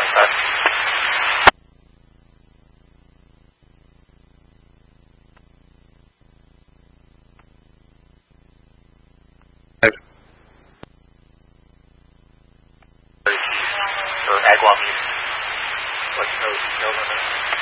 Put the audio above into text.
Or ag meeting. Let you know details on it.